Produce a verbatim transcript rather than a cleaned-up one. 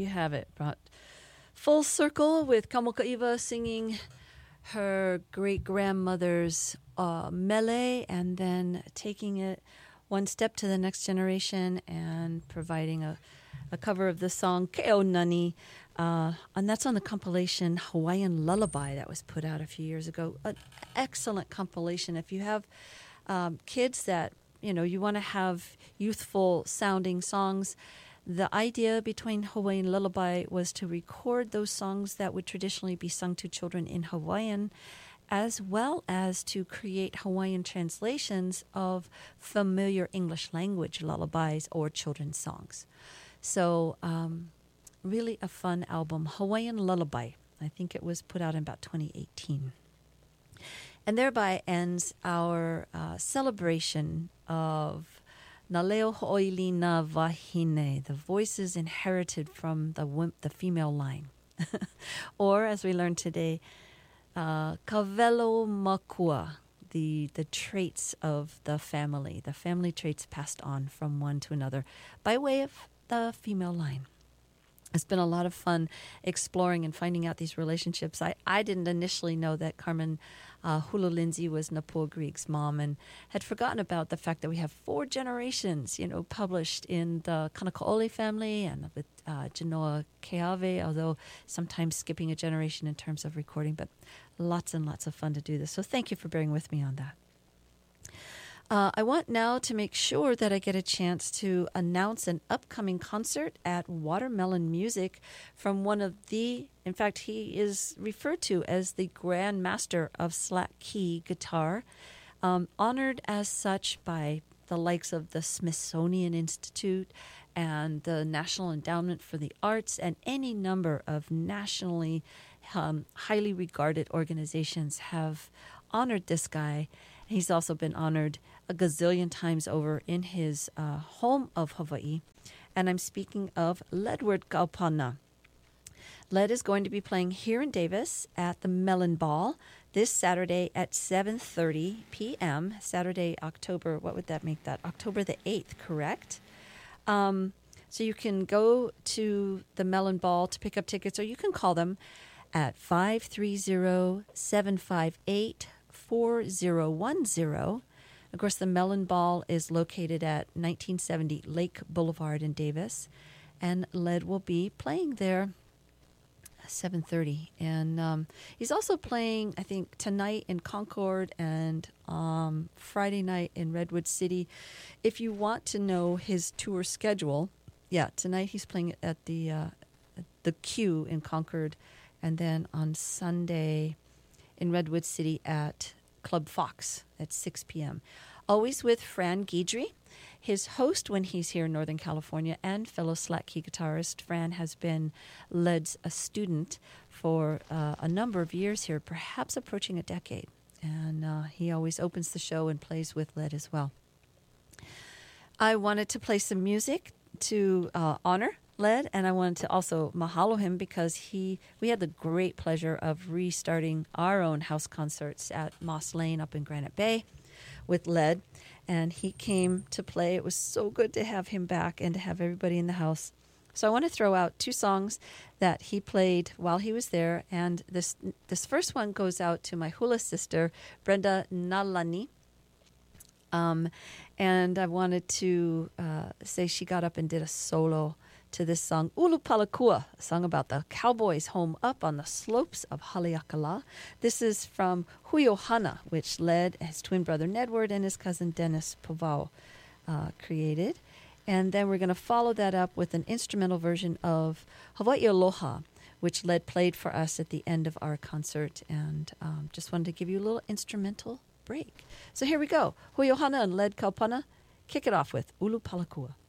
have it. Brought full circle with Kamoka'iwa singing her great-grandmother's uh, mele and then taking it one step to the next generation and providing a, a cover of the song Ke'o Nani. Uh, and that's on the compilation Hawaiian Lullaby that was put out a few years ago. An excellent compilation. If you have um, kids that, you know, you want to have youthful-sounding songs, the idea between Hawaiian Lullaby was to record those songs that would traditionally be sung to children in Hawaiian, as well as to create Hawaiian translations of familiar English language lullabies or children's songs. So um, really a fun album, Hawaiian Lullaby. I think it was put out in about twenty eighteen. And thereby ends our uh, celebration of Na leo ho'oili na wahine, the voices inherited from the wim- the female line. Or, as we learned today, uh, kawelo makua, the, the traits of the family, the family traits passed on from one to another by way of the female line. It's been a lot of fun exploring and finding out these relationships. I, I didn't initially know that Carmen uh, Hulu Lindsay was Napua Grieg's mom and had forgotten about the fact that we have four generations, you know, published in the Kanakaole family and with uh, Genoa Keave, although sometimes skipping a generation in terms of recording, but lots and lots of fun to do this. So thank you for bearing with me on that. Uh, I want now to make sure that I get a chance to announce an upcoming concert at Watermelon Music from one of the, in fact, he is referred to as the Grand Master of Slack Key Guitar, um, honored as such by the likes of the Smithsonian Institute and the National Endowment for the Arts and any number of nationally um, highly regarded organizations have honored this guy. He's also been honored a gazillion times over in his uh, home of Hawaii. And I'm speaking of Ledward Kaupana. Led is going to be playing here in Davis at the Melon Ball this Saturday at seven thirty p.m. Saturday, October, what would that make that? October the eighth, correct? Um, so you can go to the Melon Ball to pick up tickets, or you can call them at five three zero, seven five eight, four zero one zero. Of course, the Melon Ball is located at nineteen seventy Lake Boulevard in Davis, and Led will be playing there seven thirty. And um, he's also playing, I think, tonight in Concord and um, Friday night in Redwood City. If you want to know his tour schedule, yeah, tonight he's playing at the uh, the Q in Concord, and then on Sunday in Redwood City at Club Fox at six p.m. Always with Fran Guidry, his host when he's here in Northern California, and fellow Slack Key guitarist. Fran has been Led's a student for uh, a number of years here, perhaps approaching a decade. And uh, he always opens the show and plays with Led as well. I wanted to play some music to uh, honor Led, and I wanted to also mahalo him because he we had the great pleasure of restarting our own house concerts at Moss Lane up in Granite Bay with Led, and he came to play. It was so good to have him back and to have everybody in the house. So I want to throw out two songs that he played while he was there, and this this first one goes out to my hula sister, Brenda Nalani. Um, and I wanted to uh, say she got up and did a solo to this song, Ulu Palakua, a song about the cowboys home up on the slopes of Haleakala. This is from Huiohana, which Led his twin brother Nedward and his cousin Dennis Povao uh, created. And then we're going to follow that up with an instrumental version of Hawaii Aloha, which Led played for us at the end of our concert. And um, just wanted to give you a little instrumental break. So here we go. Huiohana and Led Kaupana kick it off with Ulu Palakua.